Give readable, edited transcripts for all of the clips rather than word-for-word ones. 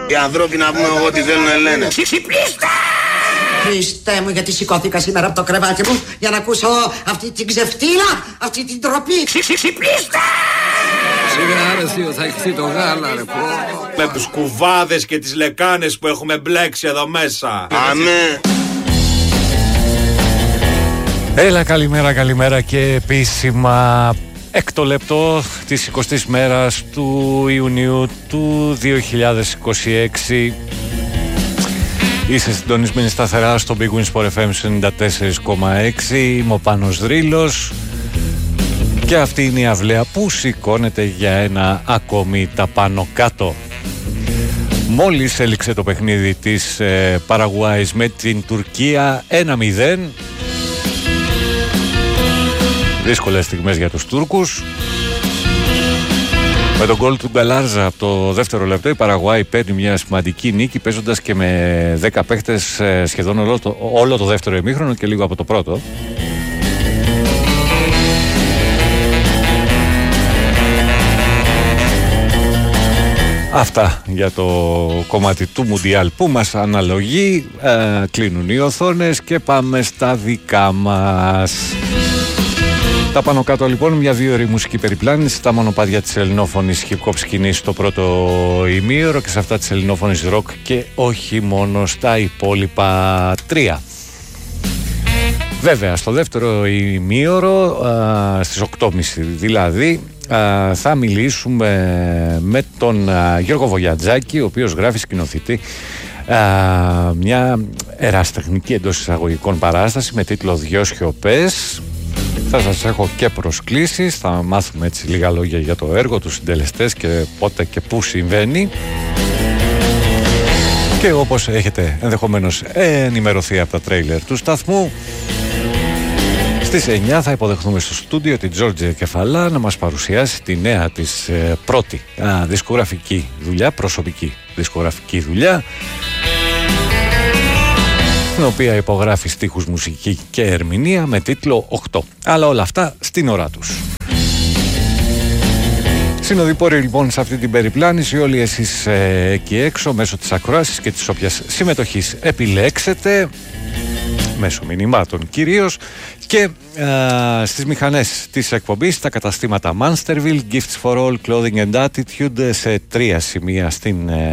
Οι ανθρώποι να πούμε εγώ τι θέλουν να λένε. Ξυπνήστε! Χριστέ μου, γιατί σηκώθηκα σήμερα από το κρεβάτι μου για να ακούσω αυτή την ξεφτύλα, αυτή την τροπή. Ξυπνήστε! Σιγά ρε θείο, θα ηχθεί το γάλα ρε πω. Με τους κουβάδες και τις λεκάνες που έχουμε μπλέξει εδώ μέσα. Αμέ. Έλα, καλημέρα και επίσημα έκτο λεπτό της 20ης μέρας του Ιουνίου του 2026. Είσαι συντονισμένη σταθερά στο Big Win Sport FM 94,6. Είμαι ο Πάνος Δρύλος και αυτή είναι η αυλαία που σηκώνεται για ένα ακόμη τα πάνω κάτω. Μόλις έληξε το παιχνίδι της Παραγουάης με την Τουρκία 1-0. Δύσκολες στιγμές για τους Τούρκους. Με τον γκολ του Γκαλάρζα από το δεύτερο λεπτό η Παραγουάη παίρνει μια σημαντική νίκη, παίζοντας και με 10 παίχτες σχεδόν όλο το δεύτερο ημίχρονο και λίγο από το πρώτο. Αυτά για το κομμάτι του Μουντιάλ που μας αναλογεί. Κλείνουν οι οθόνες και πάμε στα δικά μας. Τα πάνω κάτω λοιπόν, μια 2ωρη μουσική περιπλάνηση στα μονοπάτια της ελληνόφωνης hip-hop σκηνής στο πρώτο ημίωρο και σε αυτά της ελληνόφωνης rock και όχι μόνο στα υπόλοιπα 3. Βέβαια στο δεύτερο ημίωρο στις 8.30 δηλαδή θα μιλήσουμε με τον Γιώργο Βογιατζάκη, ο οποίος γράφει, σκηνοθετεί μια ερασιτεχνική εντός εισαγωγικών παράσταση με τίτλο «Δυο σιωπές». Θα σας έχω και προσκλήσεις, θα μάθουμε έτσι λίγα λόγια για το έργο, τους συντελεστές και πότε και πού συμβαίνει. Και όπως έχετε ενδεχομένως ενημερωθεί από τα τρέιλερ του σταθμού, στις 9 θα υποδεχθούμε στο στούντιο την Τζόρτζια Κεφαλά να μας παρουσιάσει τη νέα της πρώτη δισκογραφική δουλειά, προσωπική δισκογραφική δουλειά, στην οποία υπογράφει στίχους, μουσική και ερμηνεία με τίτλο 8. Αλλά όλα αυτά στην ώρα τους. Συνοδοιπόροι λοιπόν σε αυτή την περιπλάνηση, όλοι εσείς εκεί έξω μέσω της ακρόασης και της όποιας συμμετοχής επιλέξετε, μέσω μηνυμάτων κυρίως, και στις μηχανές της εκπομπής, στα καταστήματα Monsterville, Gifts for All, Clothing and Attitude, σε 3 σημεία στην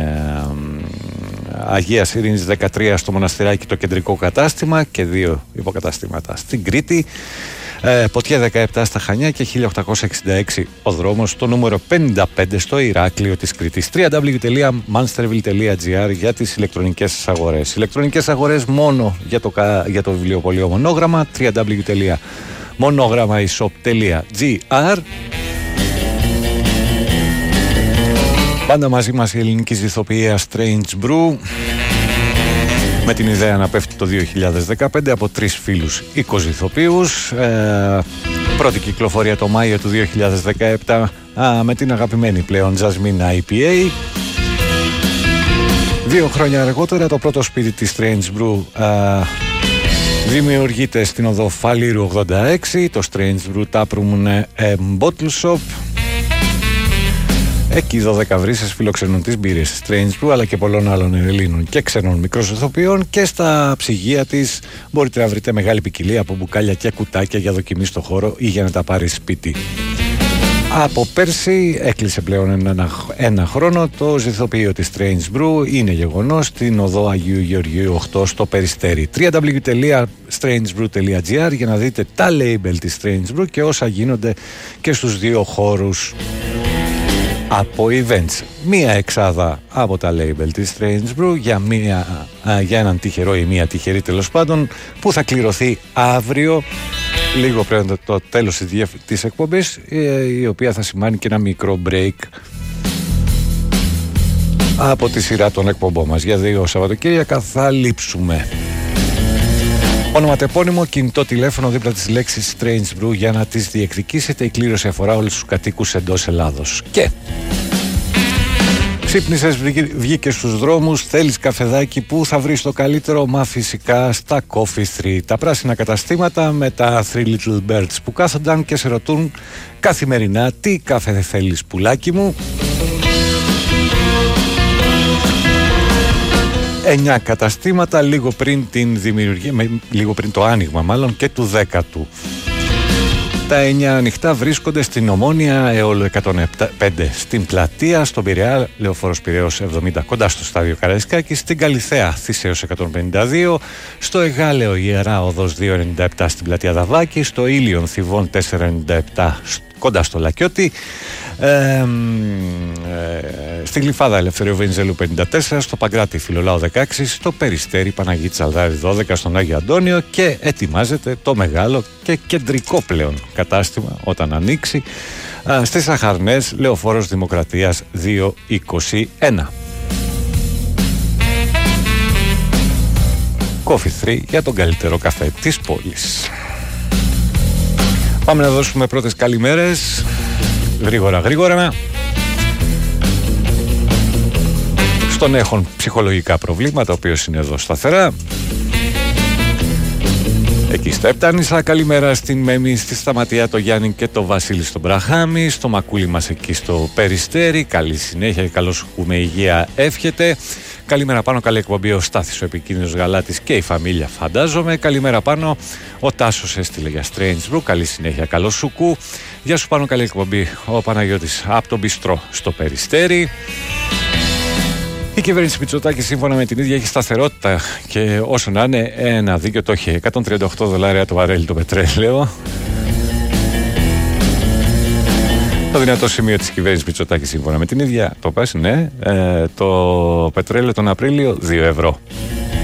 Αγίας Ειρήνης 13 στο Μοναστηράκι το κεντρικό κατάστημα και 2 υποκαταστήματα στην Κρήτη, Ποτιά 17 στα Χανιά και 1866 ο δρόμος, το νούμερο 55 στο Ηράκλειο της Κρήτης. www.monsterville.gr για τις ηλεκτρονικές αγορές. Ηλεκτρονικές αγορές μόνο για το βιβλιοπωλείο Μονόγραμμα, www.monogrammaishop.gr. Πάντα μαζί μας η ελληνική ηθοποιία Strange Brew, με την ιδέα να πέφτει το 2015 από 3 φίλους οικοζηθοποιούς. Πρώτη κυκλοφορία το Μάιο του 2017 με την αγαπημένη πλέον Jasmine IPA. 2 χρόνια αργότερα το πρώτο σπίτι της Strange Brew δημιουργείται στην οδό Φαλήρου 86, το Strange Brew Taproom Bottle Shop. Εκεί 12 βρύσες φιλοξενούν τις μπύρες της Strange Brew αλλά και πολλών άλλων Ελλήνων και ξένων μικροσωθοποιών, και στα ψυγεία της μπορείτε να βρείτε μεγάλη ποικιλία από μπουκάλια και κουτάκια για δοκιμή στο χώρο ή για να τα πάρει σπίτι. Από πέρσι έκλεισε πλέον ένα χρόνο το ζυθοποιείο της Strange Brew, είναι γεγονός, στην οδό Αγίου Γεωργίου 8 στο Περιστέρι. www.strangebrew.gr για να δείτε τα label της Strange Brew και όσα γίνονται και στους 2 χώρους από events. Μία εξάδα από τα label της Strange Brew για έναν τυχερό ή μία τυχερή τέλος πάντων, που θα κληρωθεί αύριο λίγο πριν το τέλος της εκπομπής, η οποία θα σημάνει και ένα μικρό break από τη σειρά των εκπομπών μας. Για 2 Σαββατοκύριακα θα λείψουμε. Ονοματεπώνυμο, κινητό τηλέφωνο δίπλα της λέξης Strange Brew για να τις διεκδικήσετε. Η κλήρωση αφορά όλους τους κατοίκους εντός Ελλάδος. Και ξύπνησες, βγήκες στους δρόμους, θέλεις καφεδάκι, που θα βρεις το καλύτερο? Μα φυσικά στα Coffee 3, τα πράσινα καταστήματα με τα 3 Little Birds που κάθονταν και σε ρωτούν καθημερινά τι καφέ θέλεις πουλάκι μου. 9 καταστήματα λίγο πριν την δημιουργία, λίγο πριν το άνοιγμα μάλλον και του 10ου. Τα 9 ανοιχτά βρίσκονται στην Ομόνια, Αιώλου 105 στην Πλατεία, στον Πειραιά, Λεωφόρος Πειραιώς 70 κοντά στο στάδιο Καραϊσκάκη, στην Καλιθέα Θησέως 152, στο Εγάλεο Ιερά Οδός 297 στην Πλατεία Δαβάκη, στο Ήλιον Θηβών 497 κοντά στο Λακιώτη, στη Γλυφάδα Ελευθερίου Βενιζέλου 54, στο Παγκράτη Φιλολάου 16, στο Περιστέρι Παναγίτη Τσαλδάρη 12, στον Άγιο Αντώνιο, και ετοιμάζεται το μεγάλο και κεντρικό πλέον κατάστημα όταν ανοίξει στις Αχαρνές, Λεωφόρος Δημοκρατίας 221. Coffee 3 για τον καλύτερο καφέ της πόλης. Πάμε να δώσουμε πρώτες καλημέρες. Γρήγορα. Στον έχον ψυχολογικά προβλήματα, ο οποίος είναι εδώ σταθερά. Εκεί στα Επτάνησα, καλημέρα στην Μέμη, στη Σταματία, το Γιάννη και το Βασίλη στον Μπραχάμι, στο Μακούλι μας εκεί στο Περιστέρι. Καλή συνέχεια και καλώς έχουμε υγεία εύχεται. Καλημέρα πάνω, καλή εκπομπή ο Στάθης ο επικίνδυνος Γαλάτης και η φαμίλια φαντάζομαι. Καλημέρα πάνω, ο Τάσος έστειλε για Strange Brew, καλή συνέχεια, καλώς σουκού. Γεια σου πάνω, καλή εκπομπή ο Παναγιώτης από τον Μπιστρό στο Περιστέρι. Η κυβέρνηση Μητσοτάκη σύμφωνα με την ίδια έχει σταθερότητα και όσο να είναι ένα δίκιο το έχει. $138 το βαρέλι το πετρέλαιο. Το δυνατό σημείο της κυβέρνησης Μητσοτάκη σύμφωνα με την ίδια, το πας, ναι, το πετρέλαιο τον Απρίλιο 2 ευρώ.